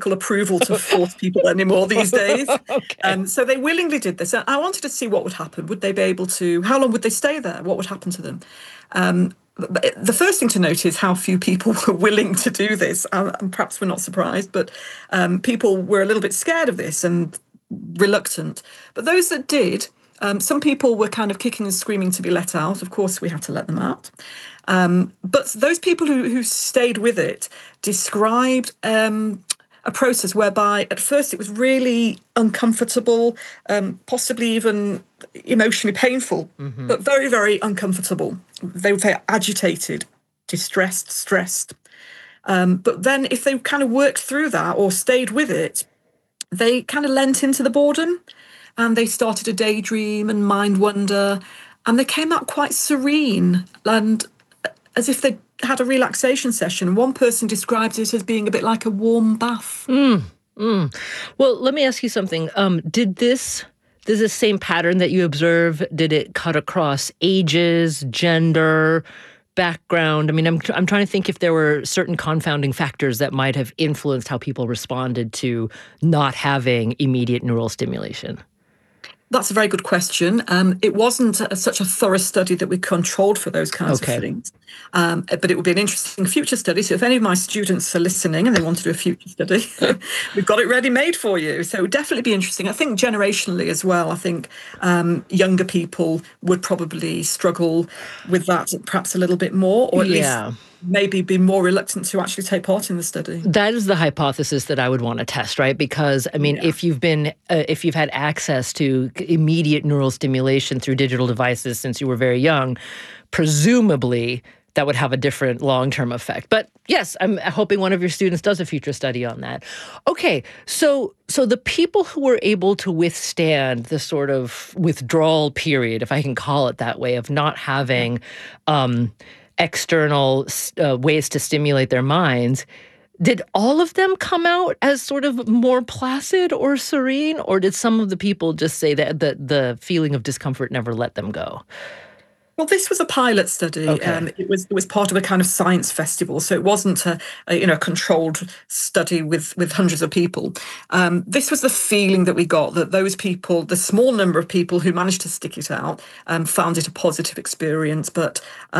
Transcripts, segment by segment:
political approval to force people anymore these days. Okay. So they willingly did this. I wanted to see what would happen. Would they be able to, how long would they stay there? What would happen to them? But the first thing to note is how few people were willing to do this. And perhaps we're not surprised, but people were a little bit scared of this and reluctant. But those that did, some people were kind of kicking and screaming to be let out. Of course, we had to let them out. But those people who stayed with it described a process whereby at first it was really uncomfortable, possibly even emotionally painful, but very, very uncomfortable. They were very agitated, distressed, stressed. But then if they kind of worked through that or stayed with it, they kind of lent into the boredom and they started to daydream and mind wander, and they came out quite serene and as if they had a relaxation session. One person described it as being a bit like a warm bath. Well, let me ask you something. Did this same pattern that you observe, did it cut across ages, gender, background? I mean, I'm trying to think if there were certain confounding factors that might have influenced how people responded to not having immediate neural stimulation. That's a very good question. It wasn't such a thorough study that we controlled for those kinds of things, but it would be an interesting future study. So if any of my students are listening and they want to do a future study, we've got it ready made for you. So it would definitely be interesting. I think generationally as well, I think younger people would probably struggle with that perhaps a little bit more, or at least maybe be more reluctant to actually take part in the study. That is the hypothesis that I would want to test, right? Because, I mean, if you've had access to immediate neural stimulation through digital devices since you were very young, presumably that would have a different long-term effect. But yes, I'm hoping one of your students does a future study on that. Okay, so the people who were able to withstand the sort of withdrawal period, if I can call it that way, of not having external ways to stimulate their minds, did all of them come out as sort of more placid or serene, or did some of the people just say that the feeling of discomfort never let them go? Well, this was a pilot study. It was part of a kind of science festival, so it wasn't a controlled study with hundreds of people. This was the feeling that we got, that those people, the small number of people who managed to stick it out, found it a positive experience. But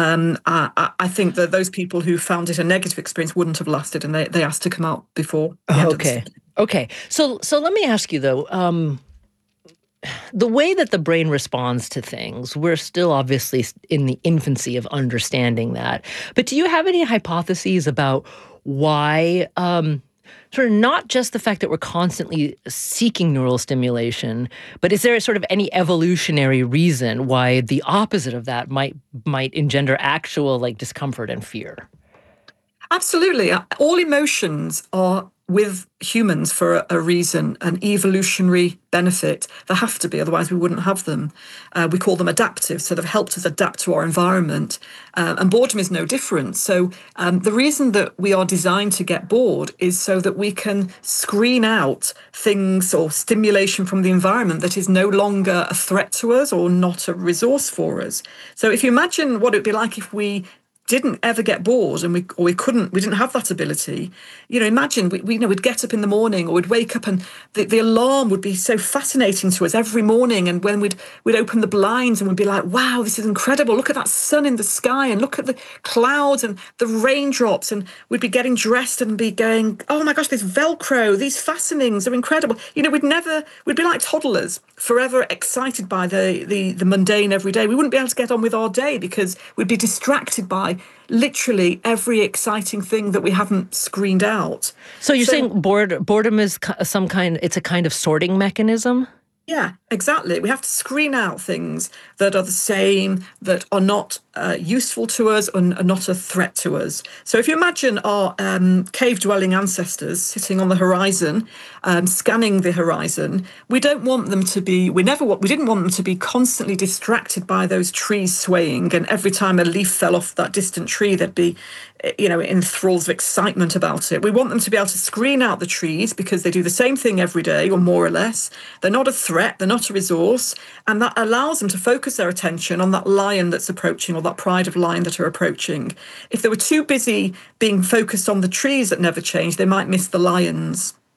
I think that those people who found it a negative experience wouldn't have lasted, and they asked to come out before the end of the study. Okay. So let me ask you though. The way that the brain responds to things, we're still obviously in the infancy of understanding that. But do you have any hypotheses about why, sort of not just the fact that we're constantly seeking neural stimulation, but is there sort of any evolutionary reason why the opposite of that might engender actual like discomfort and fear? Absolutely. All emotions are with humans for a reason, an evolutionary benefit. There have to be, otherwise we wouldn't have them. We call them adaptive, so they've helped us adapt to our environment. And boredom is no different. So the reason that we are designed to get bored is so that we can screen out things or stimulation from the environment that is no longer a threat to us or not a resource for us. So if you imagine what it'd be like if we didn't ever get bored and we didn't have that ability. Imagine we'd get up in the morning or we'd wake up and the alarm would be so fascinating to us every morning, and when we'd open the blinds and we'd be like, wow, this is incredible, look at that sun in the sky and look at the clouds and the raindrops, and we'd be getting dressed and be going, oh my gosh, this Velcro, these fastenings are incredible. We'd be like toddlers, forever excited by the mundane every day. We wouldn't be able to get on with our day because we'd be distracted by literally every exciting thing that we haven't screened out. So you're saying boredom is it's a kind of sorting mechanism? Yeah, exactly. We have to screen out things that are the same, that are not useful to us and are not a threat to us. So if you imagine our cave-dwelling ancestors sitting on the horizon, scanning the horizon, we didn't want them to be constantly distracted by those trees swaying, and every time a leaf fell off that distant tree, they'd be in thralls of excitement about it. We want them to be able to screen out the trees because they do the same thing every day, or more or less. They're not a threat, they're not a resource, and that allows them to focus their attention on that lion that's approaching, or that pride of lion that are approaching. If they were too busy being focused on the trees that never change, they might miss the lions.